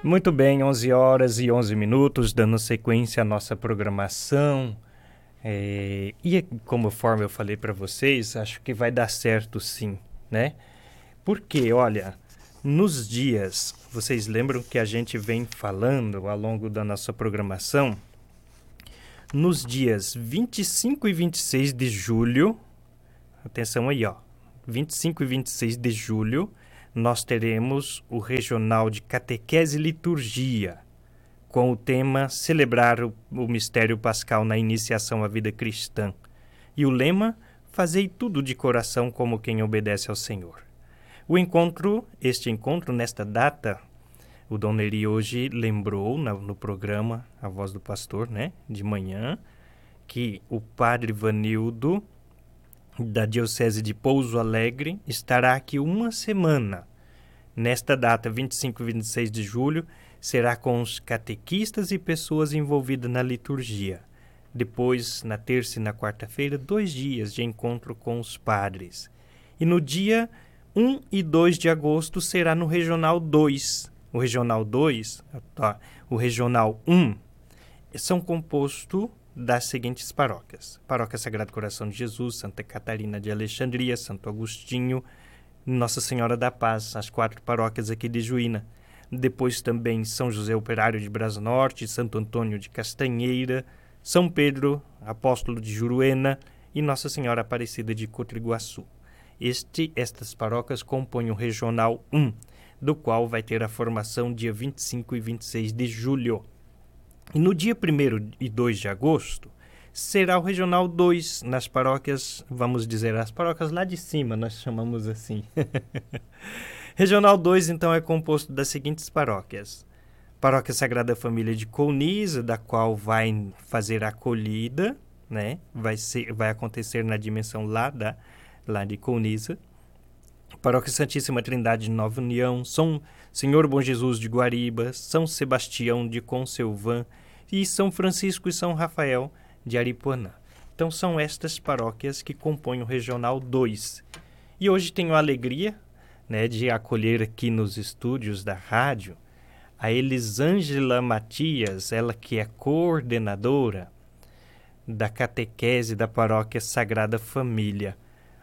Muito bem, 11 horas e 11 minutos, dando sequência à nossa programação. Conforme eu falei para vocês, acho que vai dar certo sim, né? Porque, olha, nos dias, vocês lembram que a gente vem falando ao longo da nossa programação, nos dias 25 e 26 de julho, atenção aí, ó, 25 e 26 de julho, nós teremos o Regional de Catequese e Liturgia, com o tema Celebrar o Mistério Pascal na Iniciação à Vida Cristã. E o lema, Fazei tudo de coração como quem obedece ao Senhor. Este encontro, nesta data, o Dom Neri hoje lembrou no programa A Voz do Pastor, né, de manhã, que o Padre Vanildo, da Diocese de Pouso Alegre, estará aqui uma semana. Nesta data, 25 e 26 de julho, será com os catequistas e pessoas envolvidas na liturgia. Depois, na terça e na quarta-feira, 2 dias de encontro com os padres. E no dia 1 e 2 de agosto será no Regional 2. O Regional 2, o Regional 1, são compostos das seguintes paróquias: Paróquia Sagrado Coração de Jesus, Santa Catarina de Alexandria, Santo Agostinho, Nossa Senhora da Paz, as 4 paróquias aqui de Juína. Depois também São José Operário de Brás Norte, Santo Antônio de Castanheira, São Pedro, Apóstolo de Juruena e Nossa Senhora Aparecida de Cotriguaçu. Estas paróquias compõem o Regional 1, do qual vai ter a formação dia 25 e 26 de julho. E no dia 1º e 2 de agosto, será o Regional 2 nas paróquias, vamos dizer, as paróquias lá de cima, nós chamamos assim. Regional 2, então, é composto das seguintes paróquias: Paróquia Sagrada Família de Colniza, da qual vai fazer a acolhida, né? Vai acontecer na dimensão lá de Colniza. Paróquia Santíssima Trindade de Nova União, São Senhor Bom Jesus de Guariba, São Sebastião de Conselvã e São Francisco e São Rafael de Aripuanã. Então são estas paróquias que compõem o Regional 2. E hoje tenho a alegria, né, de acolher aqui nos estúdios da rádio a Elisângela Matias, ela que é coordenadora da catequese da Paróquia Sagrada Família.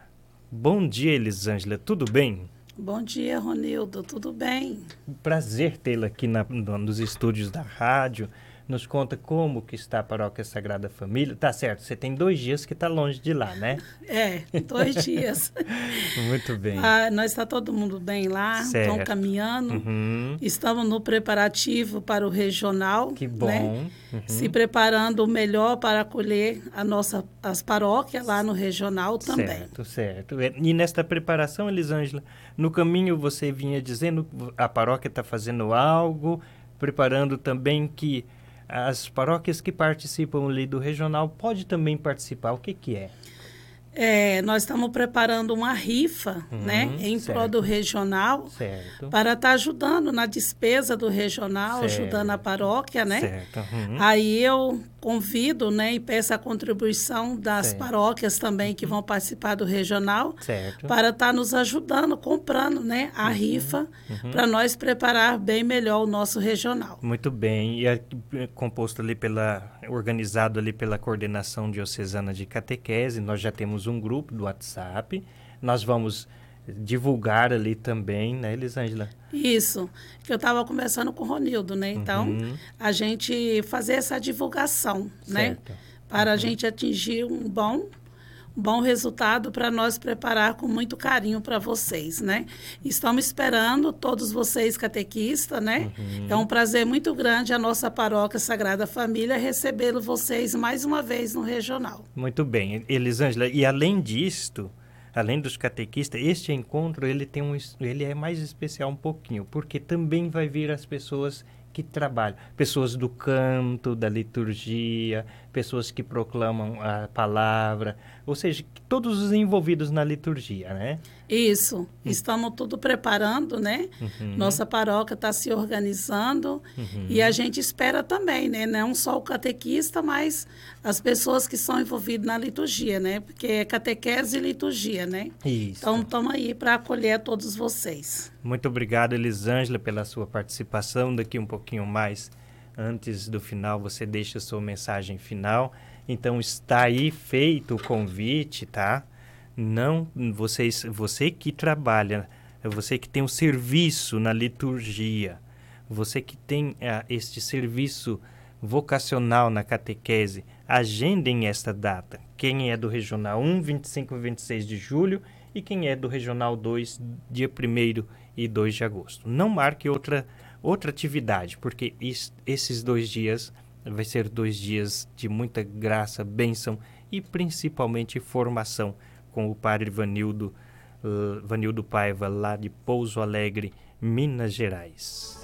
Bom dia, Elisângela, tudo bem? Bom dia, Ronildo, tudo bem? Prazer tê-la aqui nos estúdios da rádio. Nos conta como que está a Paróquia Sagrada Família. Tá certo, você tem 2 dias que está longe de lá, né? 2 dias. Muito bem. Nós está todo mundo bem lá, estão caminhando. Uhum. Estamos no preparativo para o regional. Que bom. Né? Uhum. Se preparando o melhor para acolher as paróquias lá no regional também. Certo. E nesta preparação, Elisângela, no caminho você vinha dizendo a paróquia está fazendo algo, preparando também que as paróquias que participam ali do regional podem também participar. O que é? Nós estamos preparando uma rifa, né, em prol do regional, para estar ajudando na despesa do regional, ajudando a paróquia, né? Aí eu convido, né, e peço a contribuição das paróquias também que vão participar do regional, para estar nos ajudando, comprando, né, a rifa, para nós preparar bem melhor o nosso regional. Muito bem. E é composto ali organizado ali pela Coordenação Diocesana de Catequese. Nós já temos um grupo do WhatsApp. Nós vamos divulgar ali também, né, Elisângela? Isso, que eu estava conversando com o Ronildo, né? Então, a gente fazer essa divulgação, né? Para a gente atingir um bom resultado para nós preparar com muito carinho para vocês, né? Estamos esperando todos vocês catequistas, né? É um prazer muito grande a nossa Paróquia Sagrada Família receber vocês mais uma vez no regional. Muito bem, Elisângela, e além disto, além dos catequistas, este encontro ele é mais especial um pouquinho, porque também vai vir as pessoas que trabalham, pessoas do canto, da liturgia, pessoas que proclamam a palavra, ou seja, todos os envolvidos na liturgia, né? Isso, estamos tudo preparando, né? Nossa paróquia está se organizando e a gente espera também, né? Não só o catequista, mas as pessoas que são envolvidas na liturgia, né? Porque é catequese e liturgia, né? Isso. Então, estamos aí para acolher todos vocês. Muito obrigado, Elisângela, pela sua participação. Daqui um pouquinho mais, antes do final, você deixa a sua mensagem final. Então, está aí feito o convite, tá? Não, você que trabalha, você que tem um serviço na liturgia, você que tem este serviço vocacional na catequese, agendem esta data. Quem é do Regional 1, 25 e 26 de julho, e quem é do Regional 2, dia 1º e 2 de agosto. Não marque outra atividade, porque esses 2 dias vai ser 2 dias de muita graça, bênção e principalmente formação com o padre Vanildo Paiva, lá de Pouso Alegre, Minas Gerais.